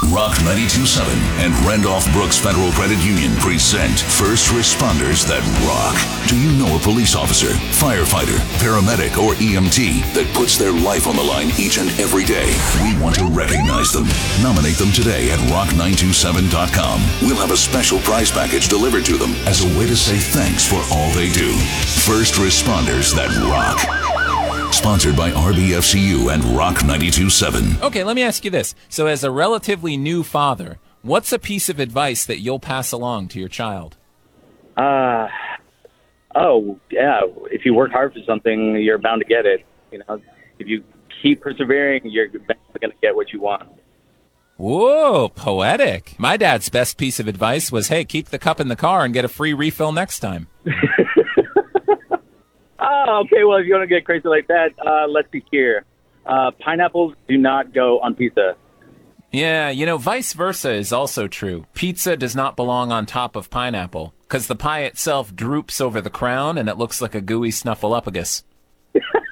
Rock 92.7 and Randolph Brooks Federal Credit Union present First Responders That Rock. Do you know a police officer, firefighter, paramedic, or EMT that puts their life on the line each and every day? We want to recognize them. Nominate them today at rock927.com. We'll have a special prize package delivered to them as a way to say thanks for all they do. First Responders That Rock. Sponsored by RBFCU and Rock 92.7. Okay, let me ask you this. So as a relatively new father, what's a piece of advice that you'll pass along to your child? If you work hard for something, you're bound to get it. You know, if you keep persevering, you're going to get what you want. Whoa, poetic. My dad's best piece of advice was, hey, keep the cup in the car and get a free refill next time. Oh, okay. Well, if you want to get crazy like that, let's see here. Pineapples do not go on pizza. Yeah, vice versa is also true. Pizza does not belong on top of pineapple because the pie itself droops over the crown and it looks like a gooey snuffleupagus.